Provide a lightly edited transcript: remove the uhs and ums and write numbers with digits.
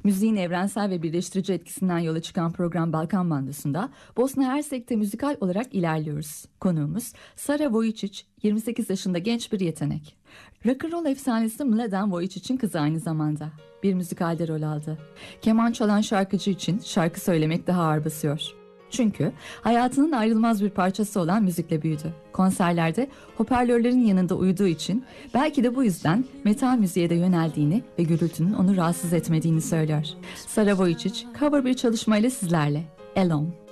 Müziğin evrensel ve birleştirici etkisinden yola çıkan program Balkan Bandosu'nda Bosna Hersek'te müzikal olarak ilerliyoruz. Konuğumuz Sara Vojicic, 28 yaşında genç bir yetenek. Rock'n'roll efsanesi Mladen Vojicic'in kızı aynı zamanda. Bir müzikalde rol aldı. Keman çalan şarkıcı için şarkı söylemek daha ağır basıyor. Çünkü hayatının ayrılmaz bir parçası olan müzikle büyüdü. Konserlerde hoparlörlerin yanında uyuduğu için belki de bu yüzden metal müziğe de yöneldiğini ve gürültünün onu rahatsız etmediğini söylüyor. Sara Vojicic cover bir çalışmayla sizlerle. Alone.